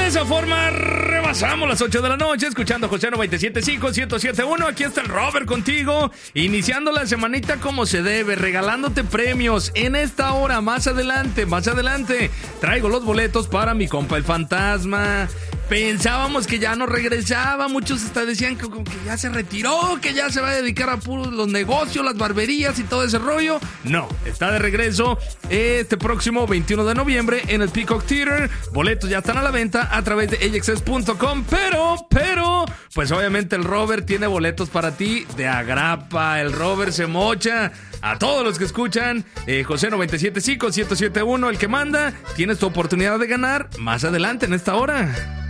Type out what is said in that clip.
esa forma rebasamos las 8 de la noche escuchando José 97.5, 107.1. Aquí está el Robert contigo, iniciando la semanita como se debe, regalándote premios en esta hora. Más adelante, traigo los boletos para mi compa el Fantasma. Pensábamos que ya no regresaba, muchos hasta decían que ya se retiró, que ya se va a dedicar a puros los negocios, las barberías y todo ese rollo. No, está de regreso este próximo 21 de noviembre en el Peacock Theater. Boletos ya están a la venta a través de axs.com, pero, pues obviamente el Robert tiene boletos para ti de agrapa. El Robert se mocha. A todos los que escuchan José 97.5, 107.1, el que manda, tienes tu oportunidad de ganar más adelante en esta hora.